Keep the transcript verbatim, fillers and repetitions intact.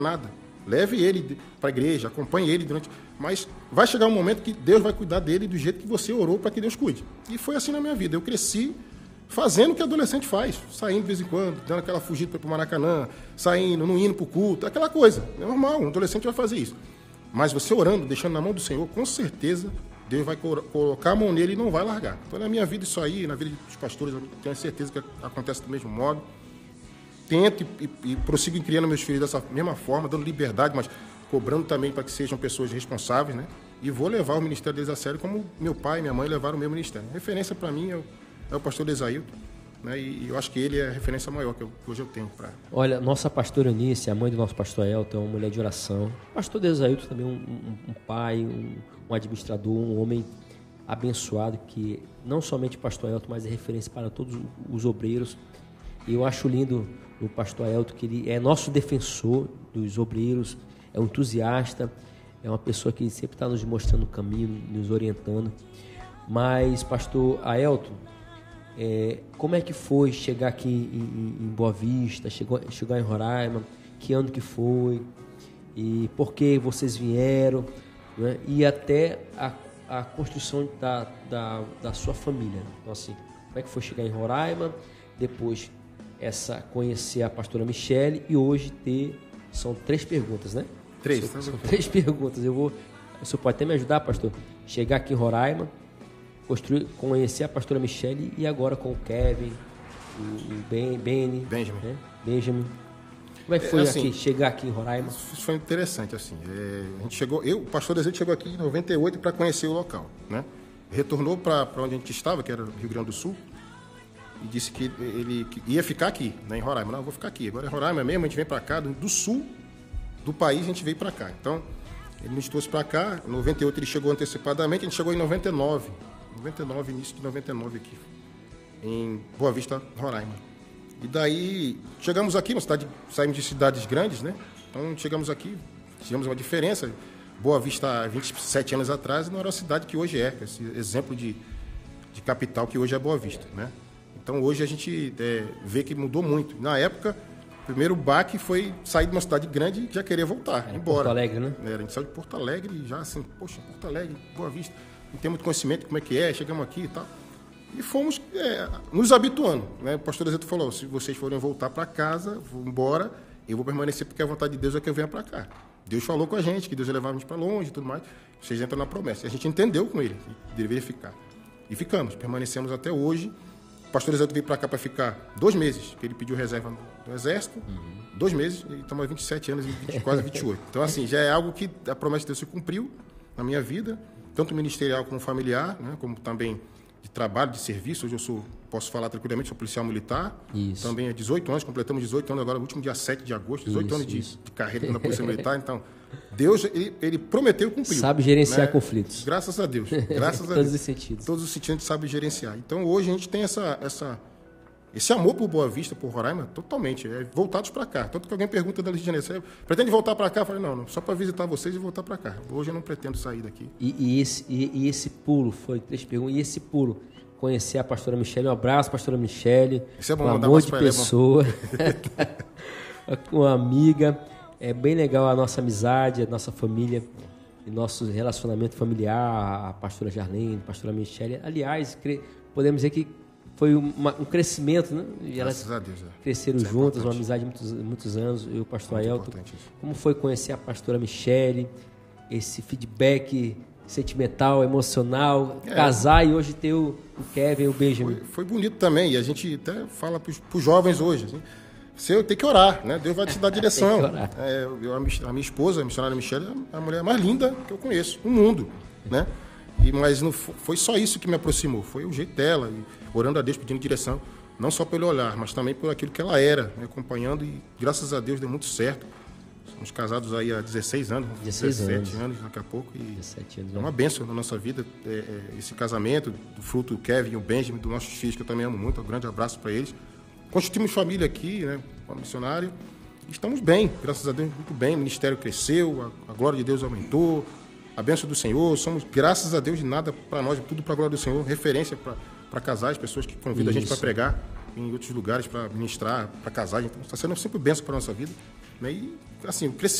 nada. Leve ele para a igreja, acompanhe ele durante... Mas vai chegar um momento que Deus vai cuidar dele do jeito que você orou para que Deus cuide. E foi assim na minha vida. Eu cresci fazendo o que adolescente faz. Saindo de vez em quando, dando aquela fugida para o Maracanã, saindo, não indo para o culto, aquela coisa. É normal, um adolescente vai fazer isso. Mas você orando, deixando na mão do Senhor, com certeza Deus vai colocar a mão nele e não vai largar. Então, na minha vida, isso aí, na vida dos pastores, eu tenho certeza que acontece do mesmo modo. Tento e, e, e prossigo criando meus filhos dessa mesma forma, dando liberdade, mas cobrando também para que sejam pessoas responsáveis, né? E vou levar o ministério deles a sério como meu pai e minha mãe levaram o meu ministério. A referência para mim é o, é o pastor Desailton, né? E, e eu acho que ele é a referência maior que, eu, que hoje eu tenho para... Olha, nossa pastora Eunice, a mãe do nosso pastor Elton, é uma mulher de oração. O pastor Desailton também um, um, um pai, um, um administrador, um homem abençoado, que não somente o pastor Elton, mas é referência para todos os obreiros. E eu acho lindo o pastor Elton, que ele é nosso defensor dos obreiros, é um entusiasta, é uma pessoa que sempre está nos mostrando o caminho, nos orientando. Mas, pastor Aelton, é, como é que foi chegar aqui em, em, em Boa Vista, chegou, chegar em Roraima, que ano que foi, e por que vocês vieram, né? E até a, a construção da, da, da sua família. Então, assim, como é que foi chegar em Roraima, depois essa, conhecer a pastora Michele e hoje ter... São três perguntas, né? Três. São, são três perguntas. Eu vou, o senhor pode até me ajudar, pastor? Chegar aqui em Roraima, construir, conhecer a pastora Michele e agora com o Kevin, o, o ben, Benny, Benjamin. Né? Benjamin. Como é que foi é, assim, aqui, chegar aqui em Roraima? Isso foi interessante, assim. É, a gente chegou, eu, o pastor Desejo chegou aqui em noventa e oito para conhecer o local, né? Retornou para onde a gente estava, que era o Rio Grande do Sul, e disse que ele ia ficar aqui, né, em Roraima. Não, eu vou ficar aqui. Agora é Roraima mesmo, a gente vem para cá, do, do sul do país a gente veio para cá. Então, ele nos trouxe para cá. Em noventa e oito ele chegou antecipadamente, a gente chegou em noventa e nove. noventa e nove, início de noventa e nove aqui, em Boa Vista, Roraima. E daí, chegamos aqui, uma cidade, saímos de cidades grandes, né? Então, chegamos aqui, tivemos uma diferença. Boa Vista, há vinte e sete anos atrás, não era a cidade que hoje é, esse exemplo de, de capital que hoje é Boa Vista, né? Então, hoje a gente é, vê que mudou muito. Na época, o primeiro baque foi sair de uma cidade grande e já querer voltar, é, embora. Porto Alegre, né? Era, a gente saiu de Porto Alegre e já assim, poxa, Porto Alegre, Boa Vista, não tem muito conhecimento de como é que é, chegamos aqui e tal. E fomos é, nos habituando, né? O pastor Zeto falou, se vocês forem voltar para casa, vou embora, eu vou permanecer porque a vontade de Deus é que eu venha para cá. Deus falou com a gente, que Deus ia levar a gente para longe e tudo mais, vocês entram na promessa. E a gente entendeu com ele que deveria ficar. E ficamos, permanecemos até hoje. O pastor Zeto veio para cá para ficar dois meses, que ele pediu reserva do Exército, uhum. dois meses, e estamos há vinte e sete anos, e quase vinte e oito. Então, assim, já é algo que a promessa de Deus se cumpriu na minha vida, tanto ministerial como familiar, né, como também de trabalho, de serviço. Hoje eu sou, posso falar tranquilamente, sou policial militar. Isso. Também há dezoito anos, completamos dezoito anos agora, no último dia sete de agosto, dezoito isso, anos de, de carreira na Polícia Militar. Então, Deus, ele, ele prometeu e cumpriu. Sabe gerenciar, né? Conflitos. Graças a Deus. Graças a Deus. Todos os sentidos. Todos os sentidos a gente sabe gerenciar. Então, hoje a gente tem essa, essa, esse amor por Boa Vista, por Roraima, totalmente. É, voltados para cá. Tanto que alguém pergunta da Rio de Janeiro, você pretende voltar para cá? Eu falei, não, não só para visitar vocês e voltar para cá. Hoje eu não pretendo sair daqui. E, e, esse, e, e esse pulo, foi três perguntas, e esse pulo, conhecer a pastora Michele, um abraço, pastora Michele, isso é bom, um amor de pessoa, uma amiga, é bem legal a nossa amizade, a nossa família, e nosso relacionamento familiar, a pastora Jarlene, a pastora Michele. Aliás, cre... podemos dizer que foi uma, um crescimento, né? E elas Graças a Deus, é. cresceram isso juntas, é uma amizade de muitos, muitos anos, eu e o pastor Muito Aelton. importante isso. Como foi conhecer a pastora Michele, esse feedback sentimental, emocional, é. casar e hoje ter o, o Kevin e o Benjamin. Foi, foi bonito também, e a gente até fala para os jovens hoje, assim, você tem que orar, né? Deus vai te dar direção. É, eu, a, a minha esposa, a missionária Michele, é a mulher mais linda que eu conheço no mundo, né? E, mas não foi só isso que me aproximou, foi o jeito dela, e orando a Deus, pedindo direção, não só pelo olhar, mas também por aquilo que ela era, me acompanhando, e graças a Deus deu muito certo. Somos casados aí há dezesseis anos, dezesseis dezessete anos. anos daqui a pouco, e dezessete anos, é uma bênção na nossa vida, é, é, esse casamento, do fruto do Kevin e o Benjamin, dos nossos filhos, que eu também amo muito, um grande abraço para eles. Constituímos família aqui, né, com a missionária, estamos bem, graças a Deus, muito bem, o ministério cresceu, a, a glória de Deus aumentou, a bênção do Senhor, somos, graças a Deus, de nada para nós, tudo para a glória do Senhor, referência para casais, pessoas que convidam Isso. a gente para pregar em outros lugares, para ministrar, para casais, então está sendo sempre bênção para a nossa vida. Né? E, assim, o